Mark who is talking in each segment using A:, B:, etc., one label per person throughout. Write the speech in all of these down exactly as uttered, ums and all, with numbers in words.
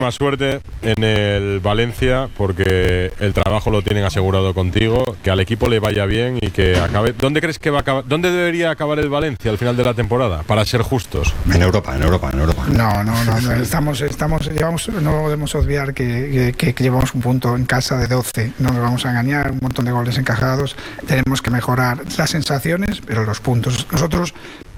A: Más suerte en el Valencia, porque el trabajo lo tienen asegurado contigo, que al equipo le vaya bien y que acabe. ¿Dónde crees que va a acabar? ¿Dónde debería acabar el Valencia al final de la temporada, para ser justos?
B: En Europa, en Europa, en Europa.
C: No, no, no, no estamos, estamos, llevamos, no podemos obviar que, que, que llevamos un punto en casa de doce, no nos vamos a engañar, un montón de goles encajados, tenemos que mejorar las sensaciones, pero los puntos. Nosotros,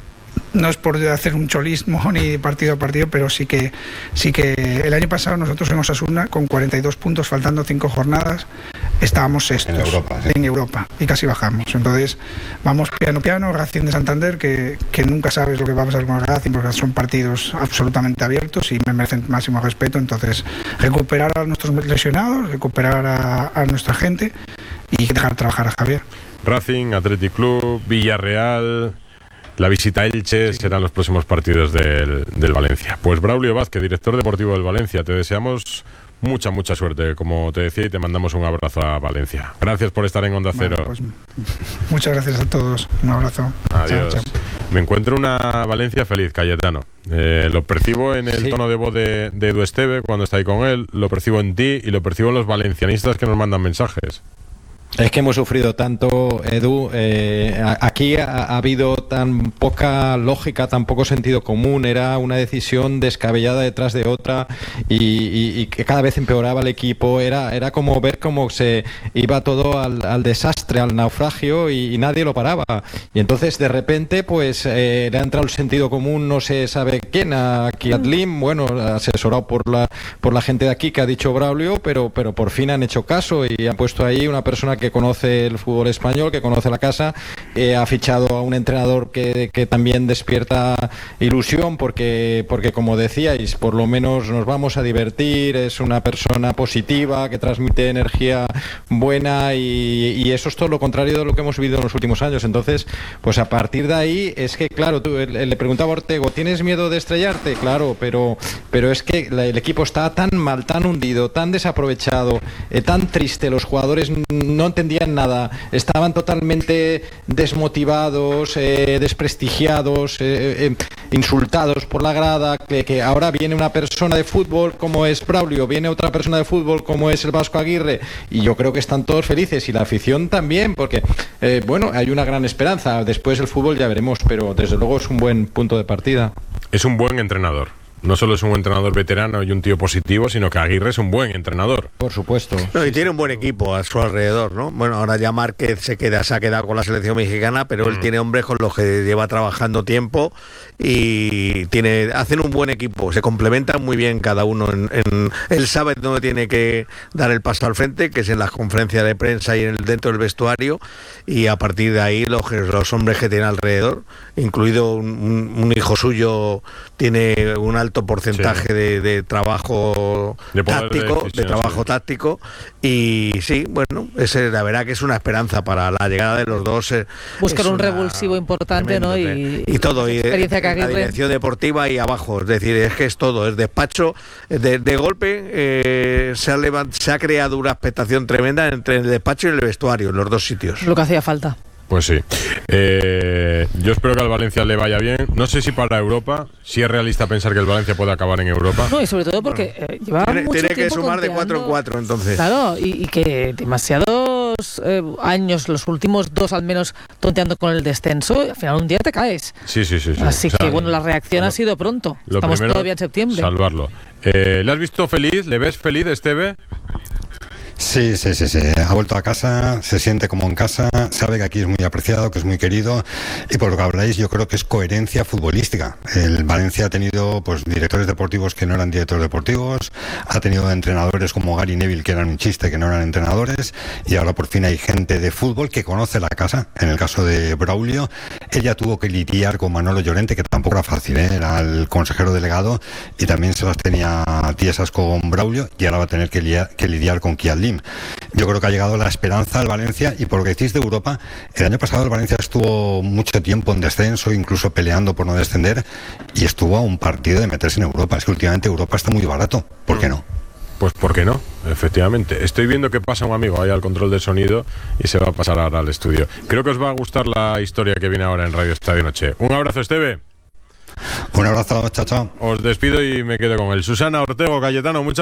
C: no es por hacer un cholismo ni partido a partido, pero sí que sí que el año pasado nosotros en Osasuna, con cuarenta y dos puntos, faltando cinco jornadas, estábamos sextos
B: en Europa, sí.
C: en Europa y casi bajamos. Entonces vamos piano piano. Racing de Santander, que, que nunca sabes lo que va a pasar con el Racing, porque son partidos absolutamente abiertos y me merecen máximo respeto. Entonces, recuperar a nuestros lesionados, recuperar a, a nuestra gente y dejar trabajar a Javier.
A: Racing, Athletic Club, Villarreal, la visita a Elche, sí, serán los próximos partidos del, del Valencia. Pues Braulio Vázquez, director deportivo del Valencia, te deseamos mucha, mucha suerte, como te decía, y te mandamos un abrazo a Valencia. Gracias por estar en Onda Cero.
C: Bueno, pues, muchas gracias a todos. Un abrazo.
A: Adiós.
C: Chao, chao.
A: Me encuentro una Valencia feliz, Cayetano. Eh, lo percibo en el sí. tono de voz de, de Edu Esteve cuando está ahí con él, lo percibo en ti y lo percibo en los valencianistas que nos mandan mensajes.
D: Es que hemos sufrido tanto, Edu. Eh, aquí ha, ha habido tan poca lógica, tan poco sentido común. Era una decisión descabellada detrás de otra y, y, y que cada vez empeoraba el equipo. Era, era como ver cómo se iba todo al, al desastre, al naufragio y, y nadie lo paraba. Y entonces de repente pues eh, le ha entrado el sentido común, no se sabe quién, a Kiatlim, bueno, asesorado por la, por la gente de aquí que ha dicho Braulio, pero, pero por fin han hecho caso y han puesto ahí una persona que que conoce el fútbol español, que conoce la casa, eh, ha fichado a un entrenador que, que también despierta ilusión porque, porque como decíais, por lo menos nos vamos a divertir, es una persona positiva, que transmite energía buena y, y eso es todo lo contrario de lo que hemos vivido en los últimos años. Entonces, pues a partir de ahí, es que claro, tú, le preguntaba a Ortego, ¿tienes miedo de estrellarte? Claro, pero, pero es que la, el equipo está tan mal, tan hundido, tan desaprovechado, eh, tan triste, los jugadores no entendían nada, estaban totalmente desmotivados, eh, desprestigiados, eh, eh, insultados por la grada, que, que ahora viene una persona de fútbol como es Braulio, viene otra persona de fútbol como es el Vasco Aguirre, y yo creo que están todos felices, y la afición también, porque eh, bueno, hay una gran esperanza. Después el fútbol ya veremos, pero desde luego es un buen punto de partida.
A: Es un buen entrenador. No solo es un entrenador veterano y un tío positivo, sino que Aguirre es un buen entrenador.
D: Por supuesto.
E: No, y tiene un buen equipo a su alrededor, ¿no? Bueno, ahora ya Márquez se queda, se ha quedado con la selección mexicana, pero mm. él tiene hombres con los que lleva trabajando tiempo y tiene, hacen un buen equipo, se complementan muy bien cada uno. En, en, él sabe dónde tiene que dar el paso al frente, que es en las conferencias de prensa y en el, dentro del vestuario, y a partir de ahí los, los hombres que tiene alrededor, incluido un, un, un hijo suyo, tiene un alto porcentaje sí. de, de trabajo de táctico, de, de trabajo sí. táctico, y sí, bueno, ese, la verdad que es una esperanza para la llegada de los dos. Eh,
F: Buscar un revulsivo importante, tremendo, ¿no? Y,
E: y, y todo, y la dirección deportiva y abajo, es decir, es que es todo, es despacho, de, de golpe eh, se, ha levant, se ha creado una expectación tremenda entre el despacho y el vestuario, en los dos sitios.
F: Lo que hacía falta.
A: Pues sí. Eh, yo espero que al Valencia le vaya bien. No sé si para Europa, si es realista pensar que el Valencia puede acabar en Europa.
F: No, y sobre todo porque eh, lleva
E: tiene,
F: mucho
E: tiene
F: tiempo
E: que sumar
F: conteando,
E: de cuatro en cuatro, entonces.
F: Claro, y, y que demasiados eh, años, los últimos dos al menos, tonteando con el descenso, al final un día te caes.
A: Sí, sí, sí. sí.
F: Así
A: o sea,
F: que bueno, la reacción bueno, ha sido pronto. Estamos todavía en septiembre.
A: Salvarlo. Eh, ¿Le has visto feliz? ¿Le ves feliz, Esteve?
B: Sí, sí, sí, sí, ha vuelto a casa, se siente como en casa, sabe que aquí es muy apreciado, que es muy querido, y por lo que habláis yo creo que es coherencia futbolística. El Valencia ha tenido pues directores deportivos que no eran directores deportivos, ha tenido entrenadores como Gary Neville que eran un chiste, que no eran entrenadores, y ahora por fin hay gente de fútbol que conoce la casa. En el caso de Braulio, ella tuvo que lidiar con Manolo Llorente, que tampoco era fácil, ¿eh? Era el consejero delegado y también se las tenía tiesas con Braulio, y ahora va a tener que lidiar, que lidiar con Kiatlim. Yo creo que ha llegado la esperanza al Valencia, y por lo que decís de Europa, el año pasado el Valencia estuvo mucho tiempo en descenso, incluso peleando por no descender, y estuvo a un partido de meterse en Europa. Es que últimamente Europa está muy barato, ¿por qué no?
A: Pues ¿por qué no? Efectivamente. Estoy viendo que pasa un amigo ahí al control del sonido y se va a pasar ahora al estudio. Creo que os va a gustar la historia que viene ahora en Radio Estadio Noche. Un abrazo, Esteve.
B: Un abrazo, chao, chao.
A: Os despido y me quedo con él. Susana Ortego Cayetano, muchas